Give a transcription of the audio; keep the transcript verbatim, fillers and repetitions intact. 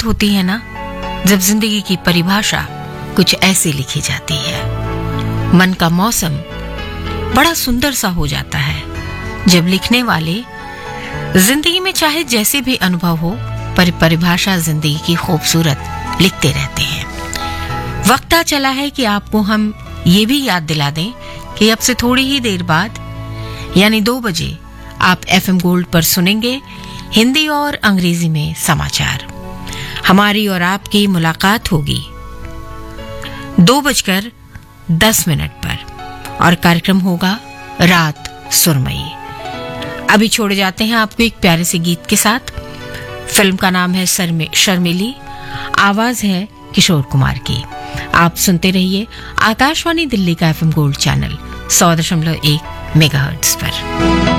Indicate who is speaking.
Speaker 1: वक्त होती है ना, जब जिंदगी की परिभाषा कुछ ऐसे लिखी जाती है। मन का मौसम बड़ा सुंदर सा हो जाता है जब लिखने वाले जिंदगी में चाहे जैसे भी अनुभव हो, पर परिभाषा जिंदगी की खूबसूरत लिखते रहते हैं। वक्त चला है कि आपको हम ये भी याद दिला दें कि अब से थोड़ी ही देर बाद यानी दो बजे आप एफएम गोल्ड पर सुनेंगे हिंदी और अंग्रेजी में समाचार। हमारी और आपकी मुलाकात होगी दो बजकर दस मिनट पर और कार्यक्रम होगा रात सुरमई। अभी छोड़े जाते हैं आपको एक प्यारे से गीत के साथ। फिल्म का नाम है शर्मिली, आवाज है किशोर कुमार की। आप सुनते रहिए आकाशवाणी दिल्ली का एफएम गोल्ड चैनल सौ दशमलव एक मेगाहर्ट्ज पर।